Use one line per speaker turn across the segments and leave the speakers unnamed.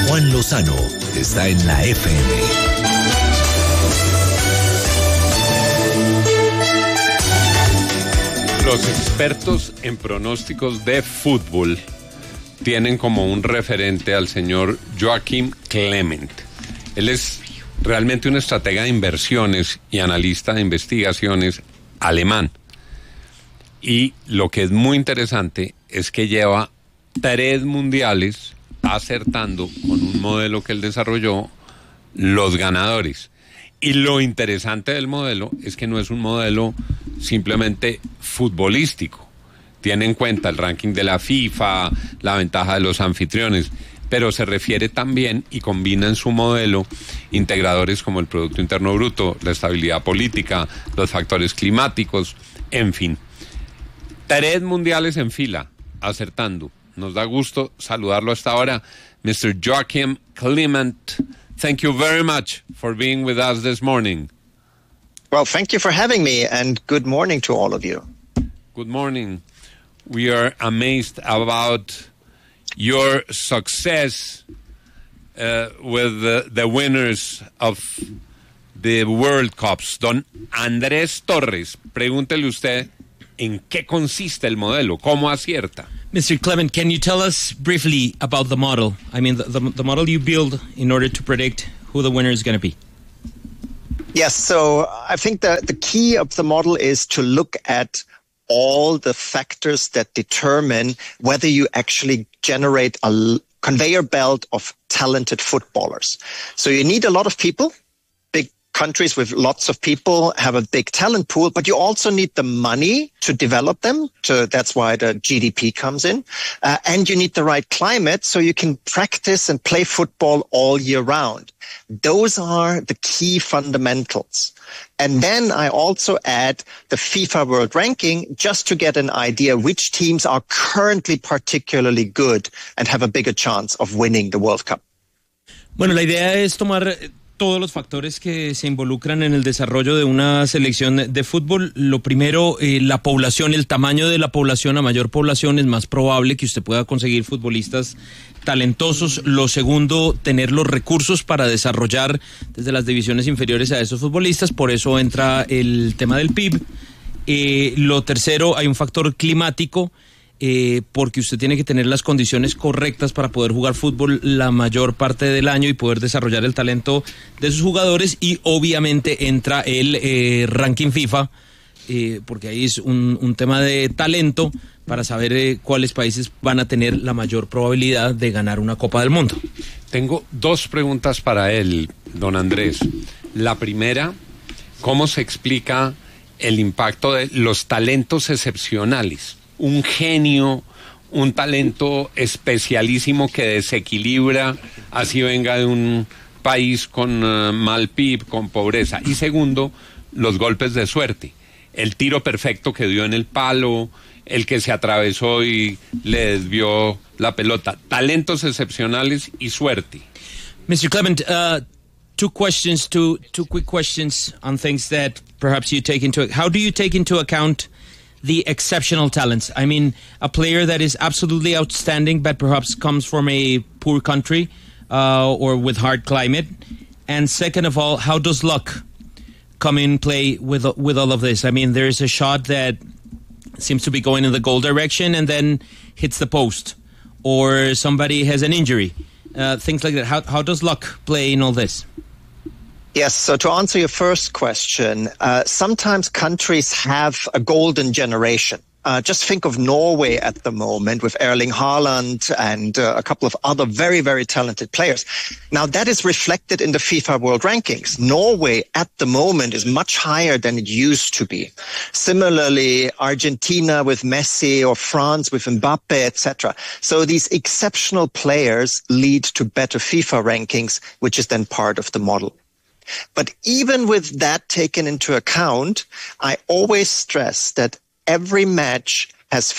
Juan Lozano está en la FM.
Los expertos en pronósticos de fútbol tienen como un referente al señor Joachim Clement. Él es realmente un estratega de inversiones y analista de investigaciones alemán. Y lo que es muy interesante es que lleva 3 mundiales acertando con un modelo que él desarrolló, los ganadores. Y lo interesante del modelo es que no es un modelo simplemente futbolístico. Tiene en cuenta el ranking de la FIFA, la ventaja de los anfitriones, pero se refiere también y combina en su modelo integradores como el Producto Interno Bruto, la estabilidad política, los factores climáticos, en fin. 3 mundiales en fila, acertando. Nos da gusto saludarlo hasta ahora, Mr. Joachim Clement. Thank you very much for being with us this morning.
Well, thank you for having me, and good morning to all of you.
Good morning. We are amazed about your success with the winners of the World Cups. Don Andrés Torres, pregúntele usted en qué consiste el modelo, cómo acierta.
Mr. Clement, can you tell us briefly about the model? I mean, the model you build in order to predict who the winner is going to be.
Yes, so I think the key of the model is to look at all the factors that determine whether you actually generate a conveyor belt of talented footballers. So you need a lot of people. Countries with lots of people have a big talent pool, but you also need the money to develop them. That's why the GDP comes in. And you need the right climate so you can practice and play football all year round. Those are the key fundamentals. And then I also add the FIFA World Ranking just to get an idea which teams are currently particularly good and have a bigger chance of winning the World Cup.
Bueno, la idea es tomar todos los factores que se involucran en el desarrollo de una selección de fútbol. Lo primero, la población, el tamaño de la población. A mayor población es más probable que usted pueda conseguir futbolistas talentosos. Lo segundo, tener los recursos para desarrollar desde las divisiones inferiores a esos futbolistas. Por eso entra el tema del PIB. Lo tercero, hay un factor climático. Porque usted tiene que tener las condiciones correctas para poder jugar fútbol la mayor parte del año y poder desarrollar el talento de sus jugadores. Y obviamente entra el ranking FIFA, porque ahí es un tema de talento para saber cuáles países van a tener la mayor probabilidad de ganar una Copa del Mundo.
Tengo 2 preguntas para él, don Andrés. La primera, ¿cómo se explica el impacto de los talentos excepcionales? Un genio, un talento especialísimo que desequilibra, así venga de un país con mal PIB, con pobreza. Y segundo, los golpes de suerte. El tiro perfecto que dio en el palo, el que se atravesó y le desvió la pelota. Talentos excepcionales y suerte.
Mr. Clement, two quick questions on things that perhaps you take into account. How do you take into account the exceptional talents? I mean, a player that is absolutely outstanding, but perhaps comes from a poor country or with hard climate. And second of all, how does luck come in play with all of this? I mean, there's a shot that seems to be going in the goal direction and then hits the post, or somebody has an injury, things like that. How does luck play in all this?
Yes, so to answer your first question, sometimes countries have a golden generation. Just think of Norway at the moment with Erling Haaland and a couple of other very, very talented players. Now, that is reflected in the FIFA World Rankings. Norway at the moment is much higher than it used to be. Similarly, Argentina with Messi or France with Mbappe, etc. So these exceptional players lead to better FIFA rankings, which is then part of the model. But even with that taken into account, I always stress that every match has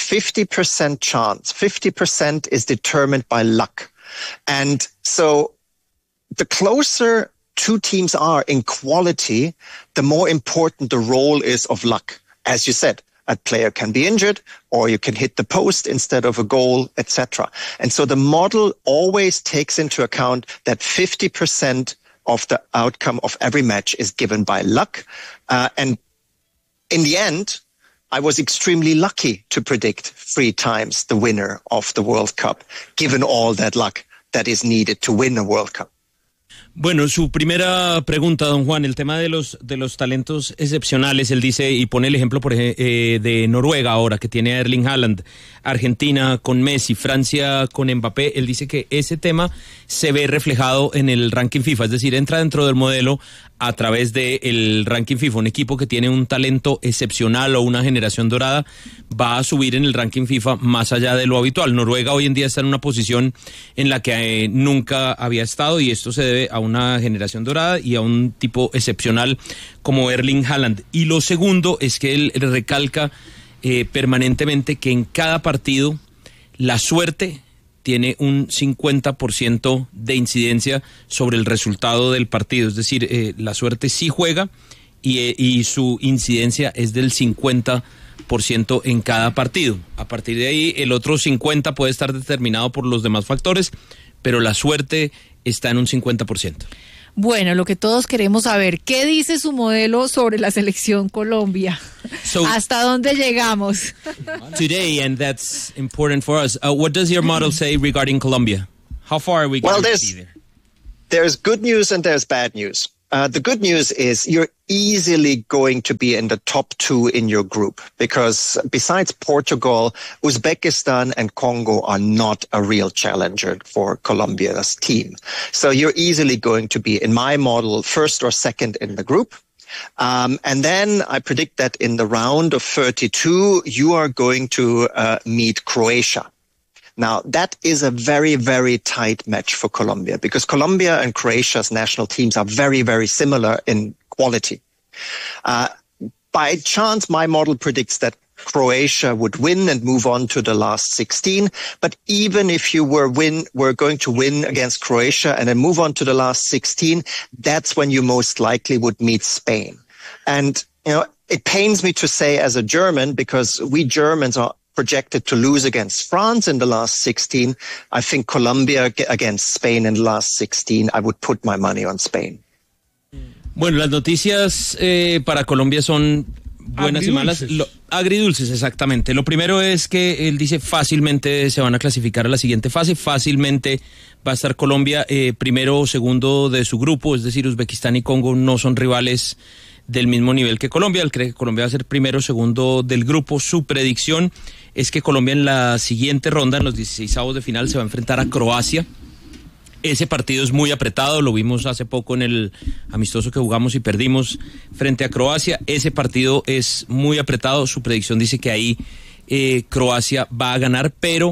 50% chance. 50% is determined by luck. And so the closer two teams are in quality, the more important the role is of luck. As you said, a player can be injured, or you can hit the post instead of a goal, etc. And so the model always takes into account that 50% of the outcome of every match is given by luck. And in the end, I was extremely lucky to predict 3 times the winner of the World Cup, given all that luck that is needed to win a World Cup.
Bueno, su primera pregunta, don Juan, el tema de los talentos excepcionales, él dice y pone el ejemplo de Noruega ahora, que tiene a Erling Haaland, Argentina con Messi, Francia con Mbappé. Él dice que ese tema se ve reflejado en el ranking FIFA, es decir, entra dentro del modelo a través del ranking FIFA. Un equipo que tiene un talento excepcional o una generación dorada va a subir en el ranking FIFA más allá de lo habitual. Noruega hoy en día está en una posición en la que nunca había estado, y esto se debe a una generación dorada y a un tipo excepcional como Erling Haaland. Y lo segundo es que él recalca permanentemente que en cada partido la suerte tiene un 50% de incidencia sobre el resultado del partido. Es decir, la suerte sí juega y su incidencia es del 50% en cada partido. A partir de ahí, el otro 50% puede estar determinado por los demás factores, pero la suerte está en un 50%.
Bueno, lo que todos queremos saber, ¿qué dice su modelo sobre la selección Colombia? ¿Hasta dónde llegamos?
Today, and that's important for us, what does your model say regarding Colombia? How far are we going to be there?
There's good news and there's bad news. The good news is you're easily going to be in the top 2 in your group, because besides Portugal, Uzbekistan and Congo are not a real challenger for Colombia's team. So you're easily going to be, in my model, first or second in the group. And then I predict that in the round of 32, you are going to meet Croatia. Now, that is a very, very tight match for Colombia, because Colombia and Croatia's national teams are very, very similar in quality. By chance, my model predicts that Croatia would win and move on to the last 16. But even if you were going to win against Croatia and then move on to the last 16, that's when you most likely would meet Spain. And, you know, it pains me to say as a German, because we Germans are projected to lose against France in the last 16. I think Colombia against Spain in the last 16, I would put my money on Spain.
Bueno, las noticias para Colombia son buenas y malas. Agridulces, exactamente. Lo primero es que él dice fácilmente se van a clasificar a la siguiente fase, fácilmente va a estar Colombia primero o segundo de su grupo, es decir, Uzbekistán y Congo no son rivales del mismo nivel que Colombia. Él cree que Colombia va a ser primero o segundo del grupo. Su predicción es que Colombia en la siguiente ronda, en los 16avos de final, se va a enfrentar a Croacia. Ese partido es muy apretado, lo vimos hace poco en el amistoso que jugamos y perdimos frente a Croacia. Ese partido es muy apretado, su predicción dice que ahí Croacia va a ganar, pero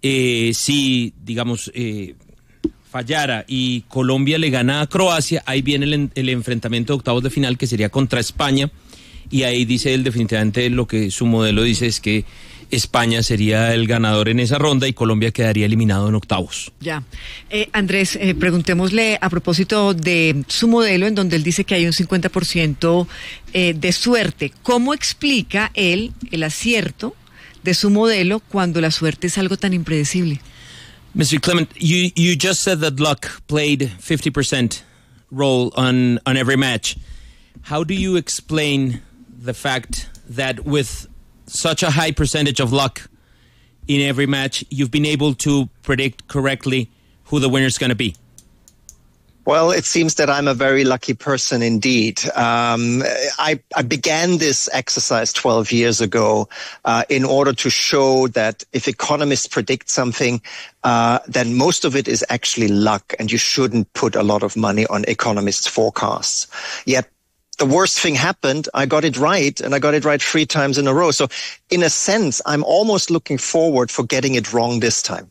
si, digamos, fallara y Colombia le gana a Croacia, ahí viene el enfrentamiento de octavos de final, que sería contra España, y ahí dice él definitivamente lo que su modelo dice es que España sería el ganador en esa ronda y Colombia quedaría eliminado en octavos.
Ya. Andrés, preguntémosle a propósito de su modelo, en donde él dice que hay un 50% de suerte. ¿Cómo explica él el acierto de su modelo cuando la suerte es algo tan impredecible?
Mr. Clement, you just said that luck played 50% role on every match. How do you explain the fact that with such a high percentage of luck in every match, you've been able to predict correctly who the winner is going to be?
Well, it seems that I'm a very lucky person indeed. I began this exercise 12 years ago in order to show that if economists predict something, then most of it is actually luck, and you shouldn't put a lot of money on economists' forecasts. Yet the worst thing happened. I got it right, and I got it right 3 times in a row. So in a sense, I'm almost looking forward for getting it wrong this time.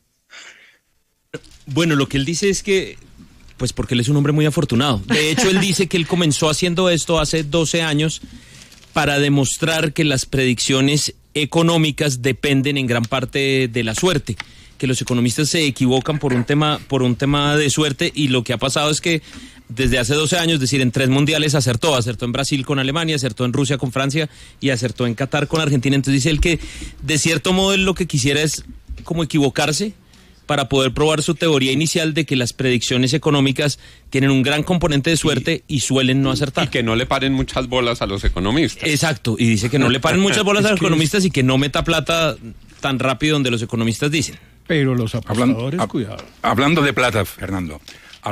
Bueno, lo que él dice es que, pues porque él es un hombre muy afortunado. De hecho, él dice que él comenzó haciendo esto hace 12 años para demostrar que las predicciones económicas dependen en gran parte de la suerte, que los economistas se equivocan por un tema de suerte, y lo que ha pasado es que desde hace 12 años, es decir, en 3 mundiales acertó en Brasil con Alemania, acertó en Rusia con Francia y acertó en Qatar con Argentina. Entonces dice él que de cierto modo él lo que quisiera es como equivocarse para poder probar su teoría inicial de que las predicciones económicas tienen un gran componente de suerte y suelen no acertar.
Y que no le paren muchas bolas a los economistas.
Exacto, y dice que no le paren muchas bolas a los economistas y que no meta plata tan rápido donde los economistas dicen.
Pero los apostadores, cuidado.
Hablando de plata, Fernando,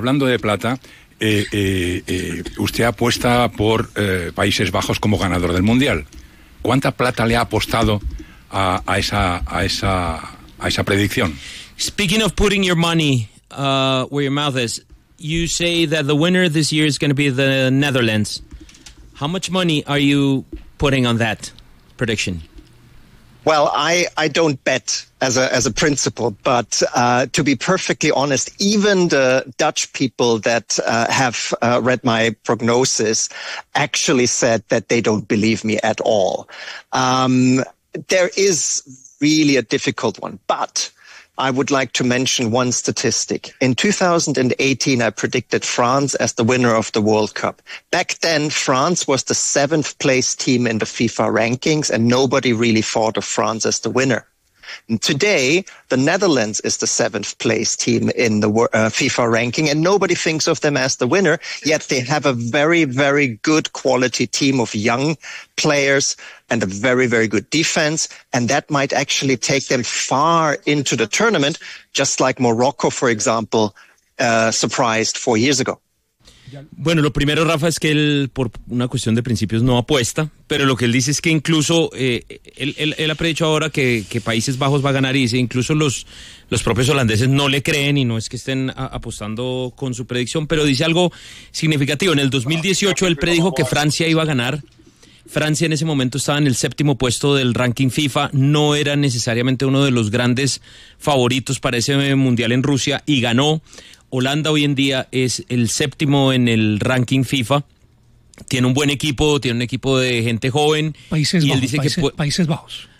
usted apuesta por Países Bajos como ganador del Mundial. ¿Cuánta plata le ha apostado a esa predicción?
Speaking of putting your money where your mouth is, you say that the winner this year is going to be the Netherlands. How much money are you putting on that prediction?
Well, I don't bet as a principle, but to be perfectly honest, even the Dutch people that have read my prognosis actually said that they don't believe me at all. There is really a difficult one, but I would like to mention one statistic. In 2018, I predicted France as the winner of the World Cup. Back then, France was the 7th place team in the FIFA rankings, and nobody really thought of France as the winner. And today, the Netherlands is the 7th place team in the FIFA ranking, and nobody thinks of them as the winner, yet they have a very, very good quality team of young players and a very, very good defense, and that might actually take them far into the tournament, just like Morocco, for example, surprised 4 years ago.
Bueno, lo primero, Rafa, es que él, por una cuestión de principios, no apuesta, pero lo que él dice es que incluso, él ha predicho ahora que Países Bajos va a ganar, y dice incluso los propios holandeses no le creen, y no es que estén apostando con su predicción, pero dice algo significativo. En el 2018 él predijo que Francia iba a ganar. Francia en ese momento estaba en el 7º puesto del ranking FIFA, no era necesariamente uno de los grandes favoritos para ese mundial en Rusia, y ganó. Holanda hoy en día es el 7º en el ranking FIFA. Tiene un buen equipo, tiene un equipo de gente joven.
Países
Bajos.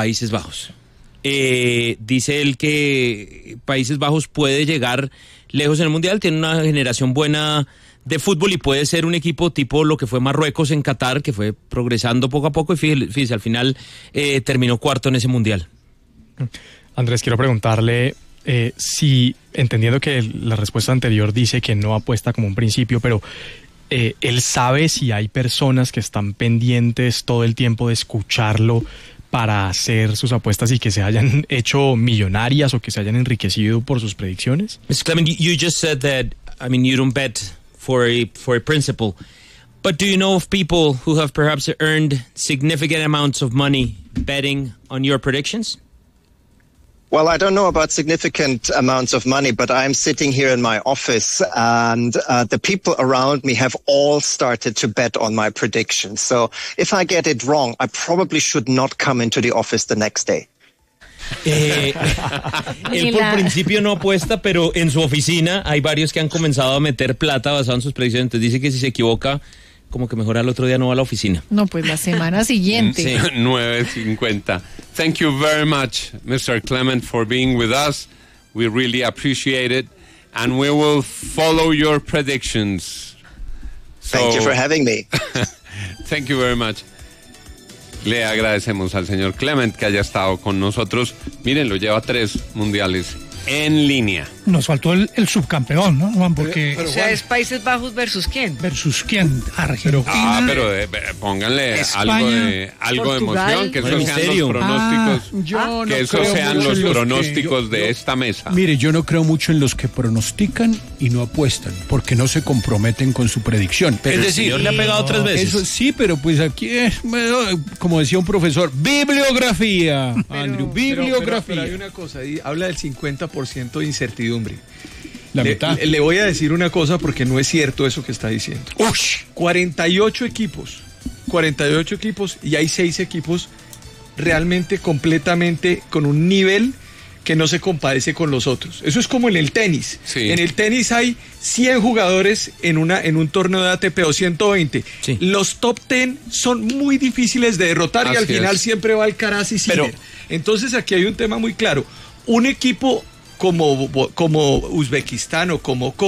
Dice él que Países Bajos puede llegar lejos en el Mundial, tiene una generación buena de fútbol y puede ser un equipo tipo lo que fue Marruecos en Qatar, que fue progresando poco a poco y fíjese al final terminó 4º en ese Mundial.
Andrés, quiero preguntarle si, entendiendo que la respuesta anterior dice que no apuesta como un principio, pero él sabe si hay personas que están pendientes todo el tiempo de escucharlo para hacer sus apuestas y que se hayan hecho millonarias o que se hayan enriquecido por sus predicciones.
Mr. Clement, you just said that, I mean, you don't bet for a principle, but do you know of people who have perhaps earned significant amounts of money betting on your predictions?
Well, I don't know about significant amounts of money, but I'm sitting here in my office, and the people around me have all started to bet on my predictions. So if I get it wrong, I probably should not come into the office the next day.
Él por principio no apuesta, pero en su oficina hay varios que han comenzado a meter plata basado en sus predicciones. Entonces dice que si se equivoca, como que mejor al otro día no va a la oficina.
No, pues la semana siguiente.
Sí, 9:50. Thank you very much, Mr. Clement, for being with us. We really appreciate it, and we will follow your predictions.
Thank you for having me.
Thank you very much. Le agradecemos al señor Clement que haya estado con nosotros. Miren, lo lleva 3 mundiales en línea.
Nos faltó el subcampeón, ¿no, Juan? Porque,
o sea, ¿es Países Bajos versus quién?
¿Versus quién? Argentina.
Pero pónganle
España,
algo de emoción, que esos sean los pronósticos. Que esos sean los pronósticos de esta mesa.
Mire, yo no creo mucho en los que pronostican y no apuestan, porque no se comprometen con su predicción.
Pero es decir, el señor le ha pegado 3 veces.
Eso sí, pero pues aquí es, como decía un profesor, bibliografía, Andrew, bibliografía.
Pero hay una cosa, habla del 50% de incertidumbre.
La mitad.
Le voy a decir una cosa porque no es cierto eso que está diciendo. 48 equipos y hay 6 equipos realmente completamente con un nivel que no se compadece con los otros. Eso es como en el tenis.
Sí.
En el tenis hay 100 jugadores en un torneo de ATP o 120. Sí. Los top 10 son muy difíciles de derrotar y al final siempre va Alcaraz y Sinner. Entonces aquí hay un tema muy claro. Un equipo como Uzbekistán o como Congo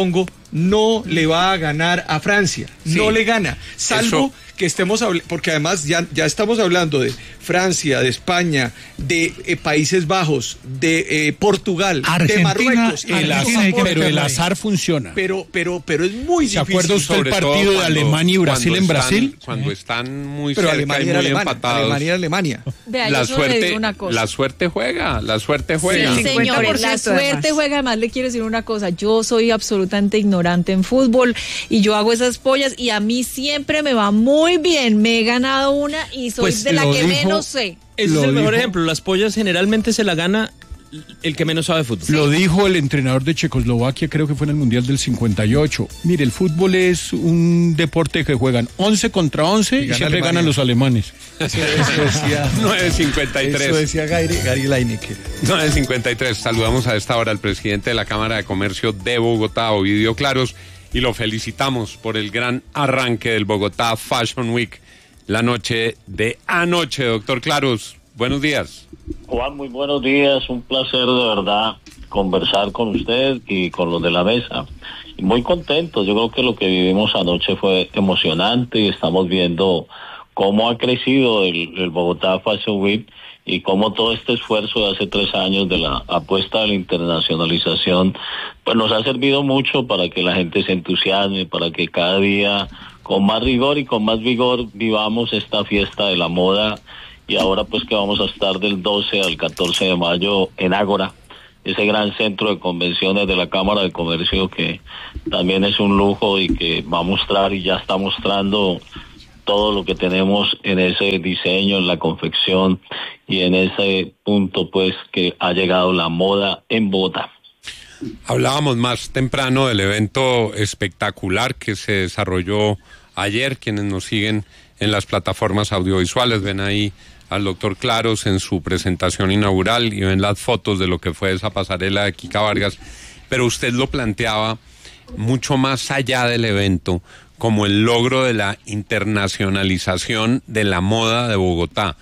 no le va a ganar a Francia,
Sí.
no le gana, salvo que estemos hablando, porque además ya estamos hablando de Francia, de España, de Países Bajos, de Portugal, de Marruecos.
Pero el azar funciona.
Pero es muy difícil.
¿Se acuerda usted el
Sobre todo
partido de Alemania y Brasil en Brasil?
Cuando están muy
Pero
cerca
Alemania
y
era
muy
Alemania,
empatados.
Alemania era Alemania.
Vea,
La
yo solo le digo
suerte,
una cosa.
la suerte juega.
Sí, señor, la
50%
suerte
además.
juega. Además, le quiero decir una cosa. Yo soy absolutamente ignorante en fútbol y yo hago esas pollas y a mí siempre me va muy bien. Me he ganado una y soy
Pues
de la
lo
que
dijo-
menos sé.
Ese
Lo
es el mejor
dijo-
ejemplo. Las pollas generalmente se la gana el que menos sabe fútbol.
Lo dijo el entrenador de Checoslovaquia, creo que fue en el Mundial del 58. Mire, el fútbol es un deporte que juegan 11 contra 11 y
gana
siempre
Alemania.
ganan los alemanes.
Eso decía
9:53.
Eso decía Gary Lineker.
9:53. Saludamos a esta hora al presidente de la Cámara de Comercio de Bogotá, Ovidio Claros, y lo felicitamos por el gran arranque del Bogotá Fashion Week la noche de anoche. Doctor Claros, buenos días.
Juan, muy buenos días, un placer de verdad conversar con usted y con los de la mesa. Y muy contentos, yo creo que lo que vivimos anoche fue emocionante y estamos viendo cómo ha crecido el Bogotá Fashion Week y cómo todo este esfuerzo de hace 3 años de la apuesta a la internacionalización pues nos ha servido mucho para que la gente se entusiasme, para que cada día con más rigor y con más vigor vivamos esta fiesta de la moda. Y ahora pues que vamos a estar del 12 al 14 de mayo en Ágora, ese gran centro de convenciones de la Cámara de Comercio que también es un lujo y que va a mostrar y ya está mostrando todo lo que tenemos en ese diseño, en la confección y en ese punto pues que ha llegado la moda en Bogotá.
Hablábamos más temprano del evento espectacular que se desarrolló ayer. Quienes nos siguen en las plataformas audiovisuales ven ahí al doctor Claros en su presentación inaugural y ven las fotos de lo que fue esa pasarela de Kika Vargas, pero usted lo planteaba mucho más allá del evento como el logro de la internacionalización de la moda de Bogotá.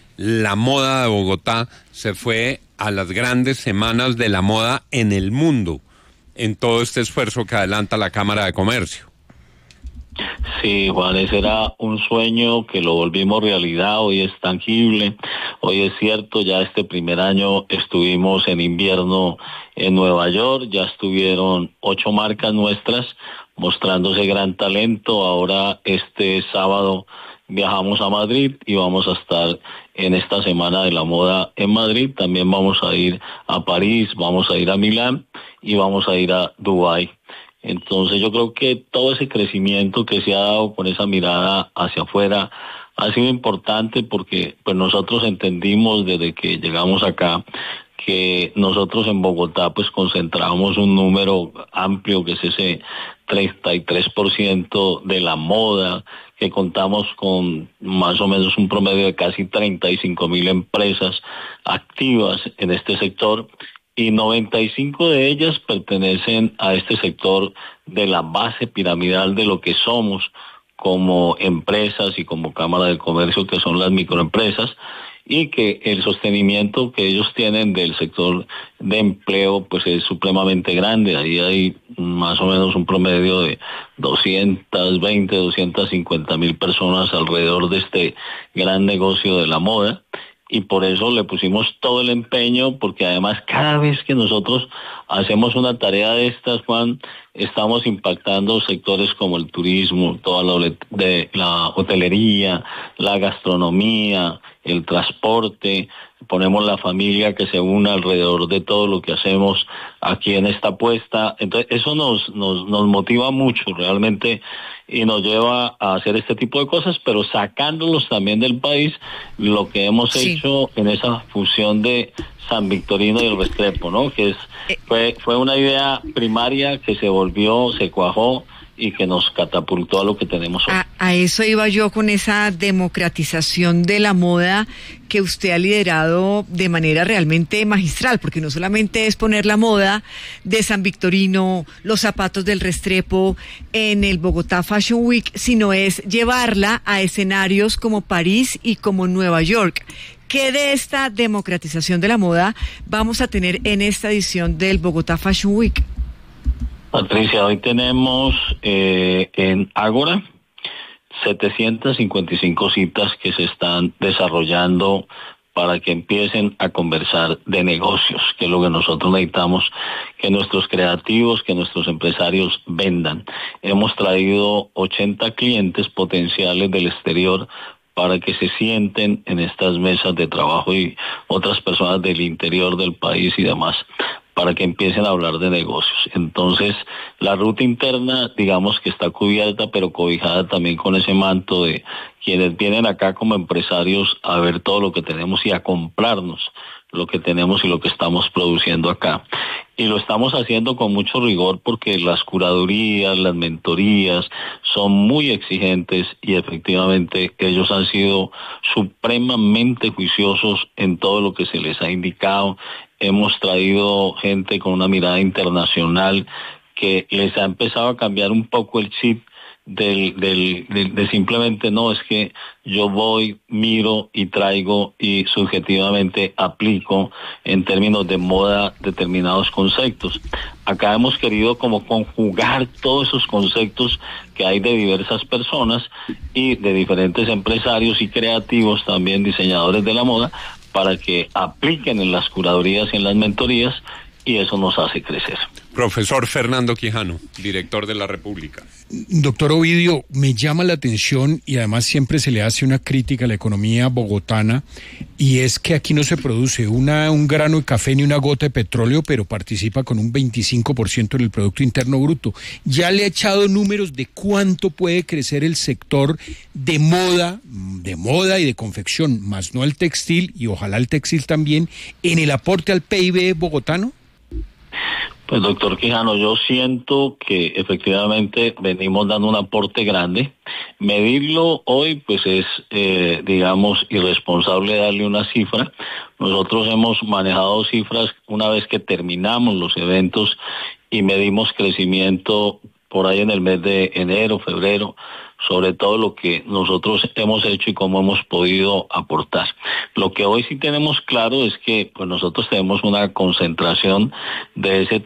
La moda de Bogotá se fue a las grandes semanas de la moda en el mundo, en todo este esfuerzo que adelanta la Cámara de Comercio.
Sí, Juan, ese era un sueño que lo volvimos realidad, hoy es tangible, hoy es cierto, ya este primer año estuvimos en invierno en Nueva York, ya estuvieron 8 marcas nuestras mostrándose gran talento, ahora este sábado viajamos a Madrid y vamos a estar en esta semana de la moda en Madrid, también vamos a ir a París, vamos a ir a Milán y vamos a ir a Dubái. Entonces yo creo que todo ese crecimiento que se ha dado con esa mirada hacia afuera ha sido importante porque pues nosotros entendimos desde que llegamos acá que nosotros en Bogotá pues concentramos un número amplio que es ese 33% de la moda, que contamos con más o menos un promedio de casi 35.000 empresas activas en este sector y 95 de ellas pertenecen a este sector de la base piramidal de lo que somos como empresas y como Cámara de Comercio, que son las microempresas, y que el sostenimiento que ellos tienen del sector de empleo pues es supremamente grande. Ahí hay más o menos un promedio de 220, 250.000 personas alrededor de este gran negocio de la moda. Y por eso le pusimos todo el empeño, porque además cada vez que nosotros hacemos una tarea de estas, Juan, estamos impactando sectores como el turismo, toda la hotelería, la gastronomía, el transporte, ponemos la familia que se une alrededor de todo lo que hacemos aquí en esta apuesta. Entonces eso nos motiva mucho realmente y nos lleva a hacer este tipo de cosas, pero sacándolos también del país, lo que hemos hecho en esa fusión de San Victorino y el Restrepo, ¿no? Que fue una idea primaria que se volvió, se cuajó y que nos catapultó a lo que tenemos hoy.
A eso iba yo con esa democratización de la moda que usted ha liderado de manera realmente magistral, porque no solamente es poner la moda de San Victorino, los zapatos del Restrepo en el Bogotá Fashion Week, sino es llevarla a escenarios como París y como Nueva York. ¿Qué de esta democratización de la moda vamos a tener en esta edición del Bogotá Fashion Week?
Patricia, hoy tenemos en Ágora 755 citas que se están desarrollando para que empiecen a conversar de negocios, que es lo que nosotros necesitamos, que nuestros creativos, que nuestros empresarios vendan. Hemos traído 80 clientes potenciales del exterior para que se sienten en estas mesas de trabajo y otras personas del interior del país y demás, para que empiecen a hablar de negocios. Entonces, la ruta interna, digamos que está cubierta, pero cobijada también con ese manto de quienes vienen acá como empresarios a ver todo lo que tenemos y a comprarnos lo que tenemos y lo que estamos produciendo acá. Y lo estamos haciendo con mucho rigor porque las curadurías, las mentorías son muy exigentes y efectivamente ellos han sido supremamente juiciosos en todo lo que se les ha indicado. Hemos traído gente con una mirada internacional que les ha empezado a cambiar un poco el chip de simplemente no, es que yo voy, miro y traigo y subjetivamente aplico en términos de moda determinados conceptos. Acá hemos querido como conjugar todos esos conceptos que hay de diversas personas y de diferentes empresarios y creativos, también diseñadores de la moda, para que apliquen en las curadurías y en las mentorías, y eso nos hace crecer.
Profesor Fernando Quijano, director de La República.
Doctor Ovidio, me llama la atención y además siempre se le hace una crítica a la economía bogotana, y es que aquí no se produce un grano de café ni una gota de petróleo, pero participa con un 25% en el Producto Interno Bruto. ¿Ya le ha echado números de cuánto puede crecer el sector de moda y de confección, más no el textil, y ojalá el textil también, en el aporte al PIB bogotano?
Pues doctor Quijano, yo siento que efectivamente venimos dando un aporte grande. Medirlo hoy pues es, digamos, irresponsable darle una cifra. Nosotros hemos manejado cifras una vez que terminamos los eventos y medimos crecimiento por ahí en el mes de enero, febrero, sobre todo lo que nosotros hemos hecho y cómo hemos podido aportar. Lo que hoy sí tenemos claro es que pues nosotros tenemos una concentración de ese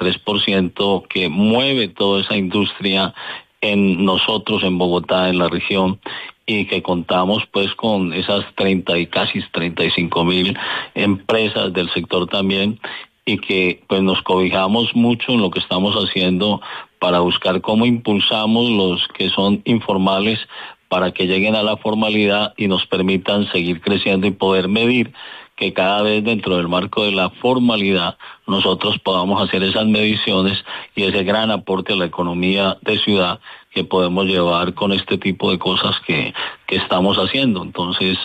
33% que mueve toda esa industria en nosotros, en Bogotá, en la región, y que contamos pues con esas 30 y casi 35,000 empresas del sector también, y que pues nos cobijamos mucho en lo que estamos haciendo para buscar cómo impulsamos los que son informales para que lleguen a la formalidad y nos permitan seguir creciendo y poder medir que cada vez dentro del marco de la formalidad nosotros podamos hacer esas mediciones y ese gran aporte a la economía de ciudad que podemos llevar con este tipo de cosas que estamos haciendo. Entonces,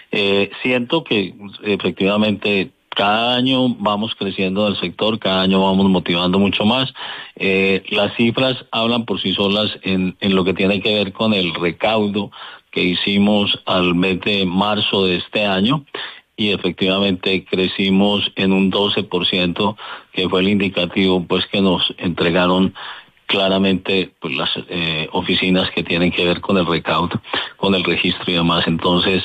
siento que efectivamente cada año vamos creciendo del sector, cada año vamos motivando mucho más. Las cifras hablan por sí solas en lo que tiene que ver con el recaudo que hicimos al mes de marzo de este año, y efectivamente crecimos en un 12%, que fue el indicativo pues que nos entregaron claramente pues las oficinas que tienen que ver con el recaudo, con el registro y demás. Entonces,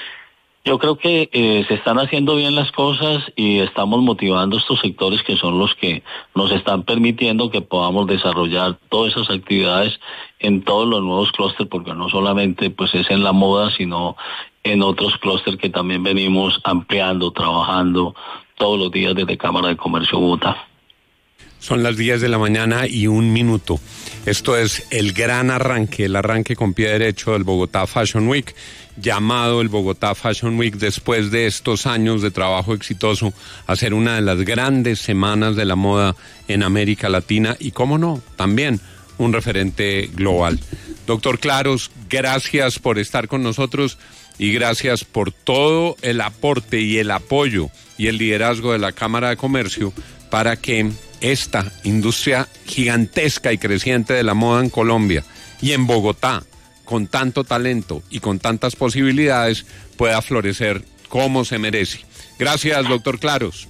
yo creo que se están haciendo bien las cosas y estamos motivando estos sectores que son los que nos están permitiendo que podamos desarrollar todas esas actividades en todos los nuevos clústeres, porque no solamente pues es en la moda, sino en otros clústeres que también venimos ampliando, trabajando todos los días desde Cámara de Comercio Bogotá.
Son las 10 de la mañana y 1 minuto. Esto es el gran arranque, el arranque con pie derecho del Bogotá Fashion Week, llamado el Bogotá Fashion Week después de estos años de trabajo exitoso a ser una de las grandes semanas de la moda en América Latina y, cómo no, también un referente global. Doctor Claros, gracias por estar con nosotros y gracias por todo el aporte y el apoyo y el liderazgo de la Cámara de Comercio para que esta industria gigantesca y creciente de la moda en Colombia y en Bogotá, con tanto talento y con tantas posibilidades, pueda florecer como se merece. Gracias, doctor Claros.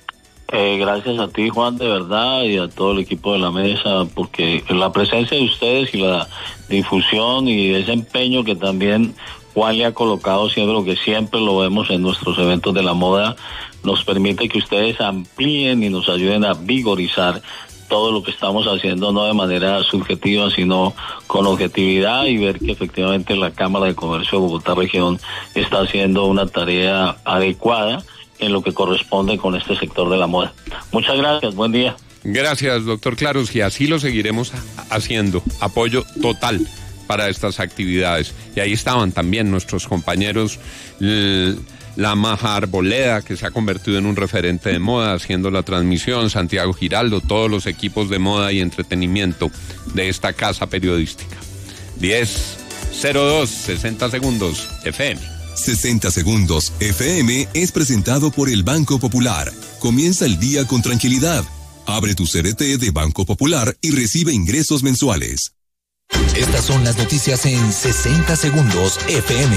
Gracias a ti, Juan, de verdad, y a todo el equipo de la mesa, porque la presencia de ustedes y la difusión y ese empeño que también Juan le ha colocado siempre, lo que siempre lo vemos en nuestros eventos de la moda, nos permite que ustedes amplíen y nos ayuden a vigorizar todo lo que estamos haciendo no de manera subjetiva, sino con objetividad, y ver que efectivamente la Cámara de Comercio de Bogotá Región está haciendo una tarea adecuada en lo que corresponde con este sector de la moda. Muchas gracias, buen día.
Gracias, doctor Claros, y así lo seguiremos haciendo. Apoyo total para estas actividades. Y ahí estaban también nuestros compañeros, la Maja Arboleda, que se ha convertido en un referente de moda, haciendo la transmisión, Santiago Giraldo, todos los equipos de moda y entretenimiento de esta casa periodística. 10:02, 60 segundos, FM.
60 segundos FM es presentado por el Banco Popular. Comienza el día con tranquilidad. Abre tu CDT de Banco Popular y recibe ingresos mensuales. Estas son las noticias en 60 segundos FM.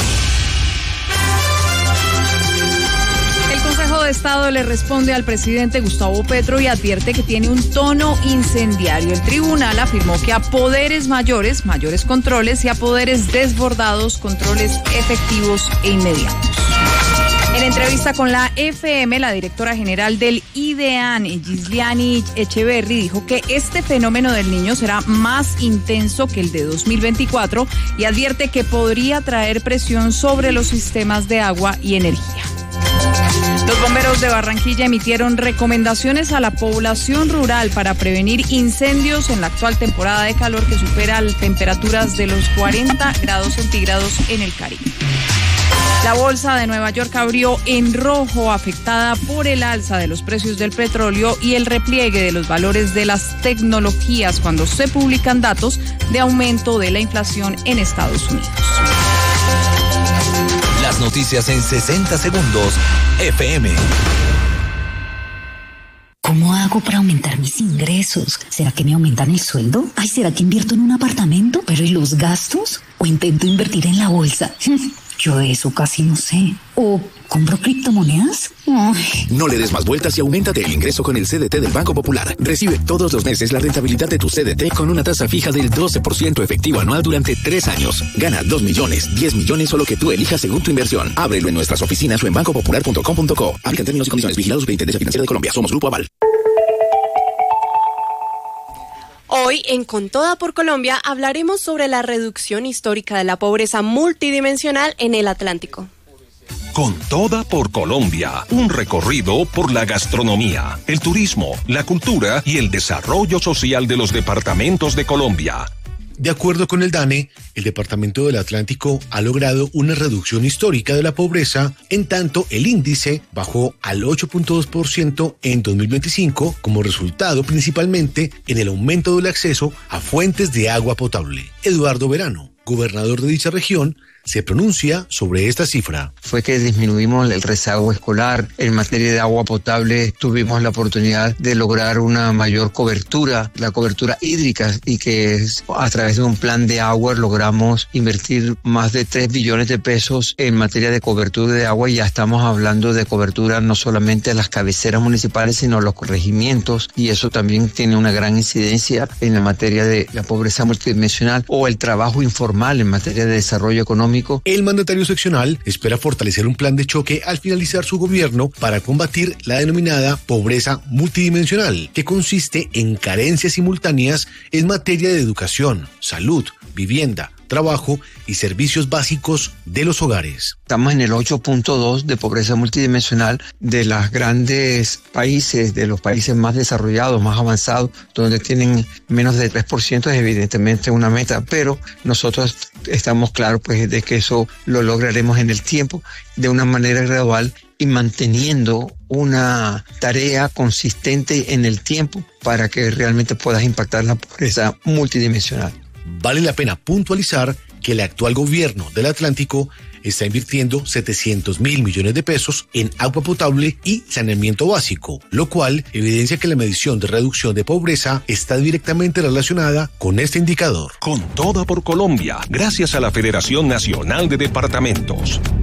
El Consejo de Estado le responde al presidente Gustavo Petro y advierte que tiene un tono incendiario. El tribunal afirmó que a poderes mayores, mayores controles, y a poderes desbordados, controles efectivos e inmediatos. En entrevista con la FM, la directora general del IDEAN, Gisliani Echeverry, dijo que este fenómeno del Niño será más intenso que el de 2024 y advierte que podría traer presión sobre los sistemas de agua y energía. Los bomberos de Barranquilla emitieron recomendaciones a la población rural para prevenir incendios en la actual temporada de calor que supera temperaturas de los 40 grados centígrados en el Caribe. La bolsa de Nueva York abrió en rojo, afectada por el alza de los precios del petróleo y el repliegue de los valores de las tecnologías cuando se publican datos de aumento de la inflación en Estados Unidos.
Las noticias en 60 segundos, FM.
¿Cómo hago para aumentar mis ingresos? ¿Será que me aumentan el sueldo? Ay, ¿será que invierto en un apartamento? ¿Pero y los gastos? ¿O intento invertir en la bolsa? Yo de eso casi no sé. ¿O compro criptomonedas? Ay.
No le des más vueltas y auméntate el ingreso con el CDT del Banco Popular. Recibe todos los meses la rentabilidad de tu CDT con una tasa fija del 12% efectivo anual durante 3 años. Gana 2 millones, 10 millones o lo que tú elijas según tu inversión. Ábrelo en nuestras oficinas o en bancopopular.com.co. Aplican términos y condiciones. Vigilados Superintendencia Financiera de Colombia. Somos Grupo Aval.
Hoy en Con Toda por Colombia hablaremos sobre la reducción histórica de la pobreza multidimensional en el Atlántico.
Con Toda por Colombia, un recorrido por la gastronomía, el turismo, la cultura y el desarrollo social de los departamentos de Colombia.
De acuerdo con el DANE, el Departamento del Atlántico ha logrado una reducción histórica de la pobreza, en tanto el índice bajó al 8.2% en 2025, como resultado principalmente en el aumento del acceso a fuentes de agua potable. Eduardo Verano, gobernador de dicha región, se pronuncia sobre esta cifra.
Fue que disminuimos el rezago escolar. En materia de agua potable tuvimos la oportunidad de lograr una mayor cobertura, la cobertura hídrica, y que a través de un plan de agua logramos invertir más de 3 billones de pesos en materia de cobertura de agua, y ya estamos hablando de cobertura no solamente a las cabeceras municipales, sino a los corregimientos, y eso también tiene una gran incidencia en la materia de la pobreza multidimensional o el trabajo informal en materia de desarrollo económico.
El mandatario seccional espera fortalecer un plan de choque al finalizar su gobierno para combatir la denominada pobreza multidimensional, que consiste en carencias simultáneas en materia de educación, salud, vivienda, trabajo y servicios básicos de los hogares.
Estamos en el 8.2 de pobreza multidimensional de los grandes países, de los países más desarrollados, más avanzados, donde tienen menos de 3%, es evidentemente una meta, pero nosotros estamos claros pues de que eso lo lograremos en el tiempo, de una manera gradual y manteniendo una tarea consistente en el tiempo para que realmente puedas impactar la pobreza multidimensional.
Vale la pena puntualizar que el actual gobierno del Atlántico está invirtiendo 700.000 millones de pesos en agua potable y saneamiento básico, lo cual evidencia que la medición de reducción de pobreza está directamente relacionada con este indicador.
Con Toda por Colombia, gracias a la Federación Nacional de Departamentos.